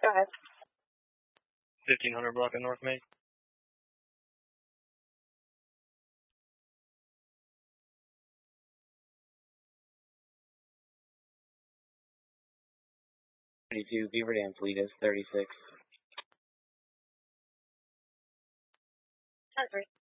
Go ahead. 1500 block of North Main. Beaver Dam fleet is 36. 10-3.